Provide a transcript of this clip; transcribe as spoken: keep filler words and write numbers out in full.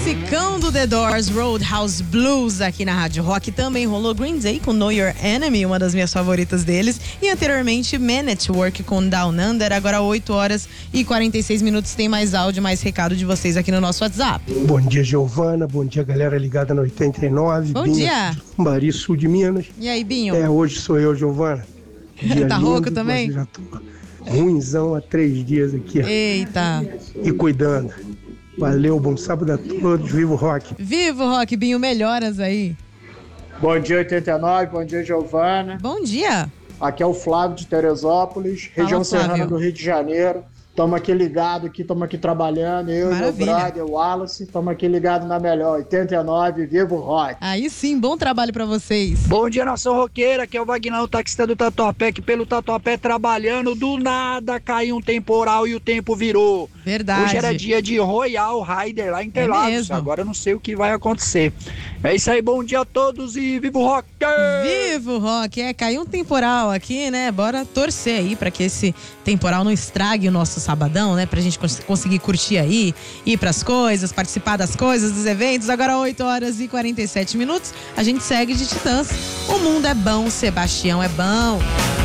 Classicão do The Doors, Roadhouse Blues, aqui na Rádio Rock. Também rolou Green Day com Know Your Enemy, uma das minhas favoritas deles. E anteriormente Man at Work com Down Under. Agora oito horas e quarenta e seis minutos. Tem mais áudio, mais recado de vocês aqui no nosso WhatsApp. Bom dia, Giovana. Bom dia, galera ligada no oitenta e nove. Bom Binho, dia. Bari, sul de Minas. E aí, Binho? É, hoje sou eu, Giovana. Dia tá lindo, rouco também? mas já tô ruinzão há três dias aqui. Eita. E cuidando. Valeu, bom sábado a todos. Viva o rock. Viva o rock, Binho. Melhoras aí. Bom dia, oitenta e nove. Bom dia, Giovana. Bom dia. Aqui é o Flávio de Teresópolis, Fala, região Flávio. serrana do Rio de Janeiro. Estamos aqui ligados, aqui, estamos aqui trabalhando. Eu Maravilha. e meu brother, o Wallace, estamos aqui ligados na melhor. oitenta e nove, viva o rock. Aí sim, bom trabalho pra vocês. Bom dia, nação roqueira, aqui é o Vagnão, taxista do Tatuapé, que pelo Tatuapé trabalhando, do nada caiu um temporal e o tempo virou. Verdade. Hoje era dia de Royal Rider lá em Interlagos, mesmo. agora eu não sei o que vai acontecer. É isso aí, bom dia a todos e viva o rock! Viva o rock! É, caiu um temporal aqui, né? Bora torcer aí pra que esse temporal não estrague o nosso sabadão, né? Pra gente cons- conseguir curtir aí, ir pras coisas, participar das coisas, dos eventos. Agora oito horas e quarenta e sete minutos, a gente segue de Titãs. O mundo é bom, Sebastião é bom.